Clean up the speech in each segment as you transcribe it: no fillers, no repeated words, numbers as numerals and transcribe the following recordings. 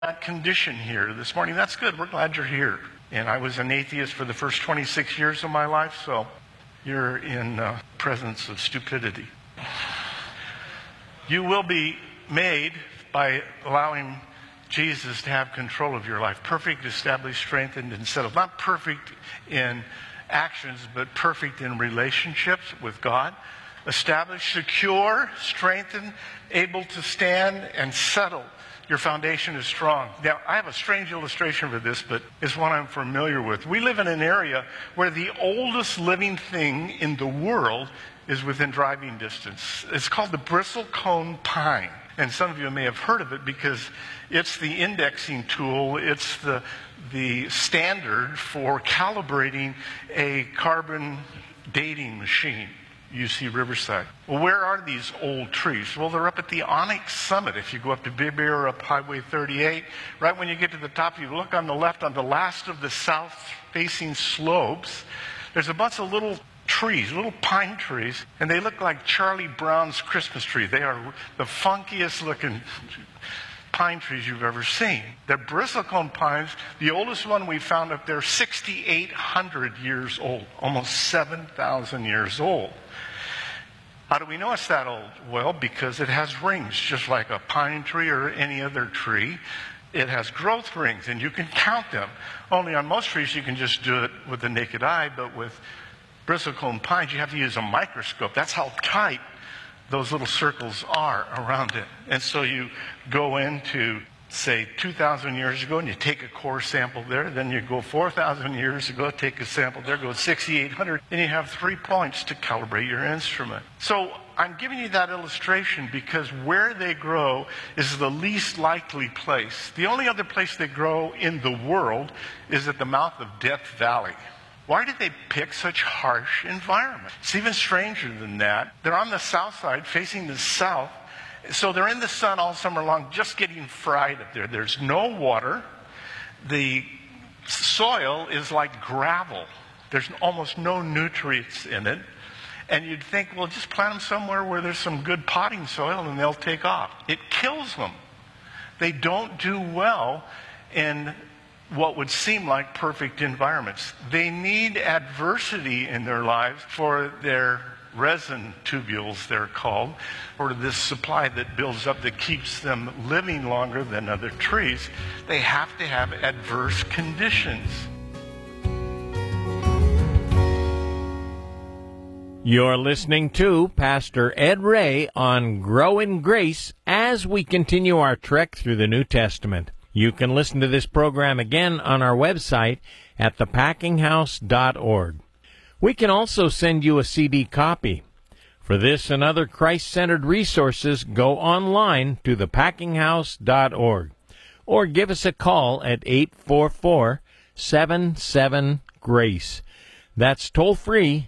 that condition here this morning. That's good. We're glad you're here. And I was an atheist for the first 26 years of my life, so you're in presence of stupidity. You will be made by allowing Jesus to have control of your life. Perfect, established, strengthened, and settled. Not perfect in actions, but perfect in relationships with God. Established, secure, strengthened, able to stand and settle. Your foundation is strong. Now, I have a strange illustration for this, but it's one I'm familiar with. We live in an area where the oldest living thing in the world is within driving distance. It's called the bristlecone pine. And some of you may have heard of it because it's the indexing tool. It's the standard for calibrating a carbon dating machine. UC Riverside. Well, where are these old trees? Well, they're up at the Onyx Summit. If you go up to Big Bear, up Highway 38, right when you get to the top, you look on the left on the last of the south-facing slopes, there's a bunch of little trees, little pine trees, and they look like Charlie Brown's Christmas tree. They are the funkiest looking pine trees you've ever seen. They're bristlecone pines. The oldest one we found up there, 6,800 years old, almost 7,000 years old. How do we know it's that old? Well, because it has rings, just like a pine tree or any other tree. It has growth rings, and you can count them. Only on most trees you can just do it with the naked eye, but with bristlecone pines you have to use a microscope. That's how tight those little circles are around it. And so you go into, say, 2,000 years ago, and you take a core sample there. Then you go 4,000 years ago, take a sample there, go 6,800, and you have 3 points to calibrate your instrument. So I'm giving you that illustration because where they grow is the least likely place. The only other place they grow in the world is at the mouth of Death Valley. Why did they pick such harsh environment? It's even stranger than that. They're on the south side, facing the south. So they're in the sun all summer long, just getting fried up there. There's no water. The soil is like gravel. There's almost no nutrients in it. And you'd think, well, just plant them somewhere where there's some good potting soil and they'll take off. It kills them. They don't do well in what would seem like perfect environments. They need adversity in their lives for their resin tubules, they're called, or this supply that builds up that keeps them living longer than other trees. They have to have adverse conditions. You're listening to Pastor Ed Ray on Grow in Grace as we continue our trek through the New Testament. You can listen to this program again on our website at thepackinghouse.org. We can also send you a CD copy. For this and other Christ-centered resources, go online to thepackinghouse.org or give us a call at 844-77-GRACE. That's toll-free,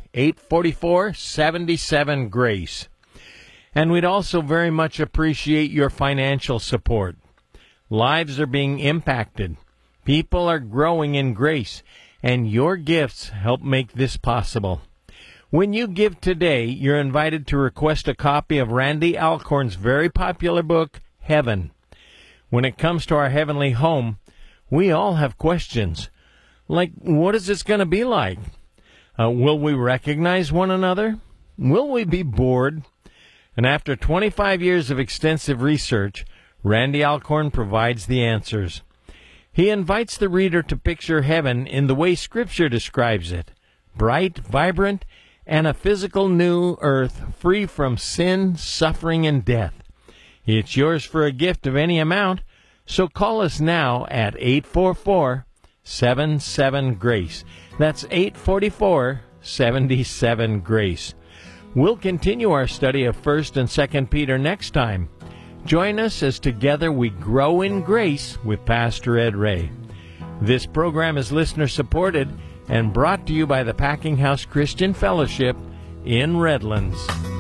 844-77-GRACE. And we'd also very much appreciate your financial support. Lives are being impacted. People are growing in grace, and your gifts help make this possible. When you give today, you're invited to request a copy of Randy Alcorn's very popular book, Heaven. When it comes to our heavenly home, we all have questions. Like, what is this going to be like? Will we recognize one another? Will we be bored? And after 25 years of extensive research, Randy Alcorn provides the answers. He invites the reader to picture heaven in the way Scripture describes it, bright, vibrant, and a physical new earth free from sin, suffering, and death. It's yours for a gift of any amount, so call us now at 844-77-GRACE. That's 844-77-GRACE. We'll continue our study of 1 and 2 Peter next time. Join us as together we grow in grace with Pastor Ed Ray. This program is listener-supported and brought to you by the Packing House Christian Fellowship in Redlands.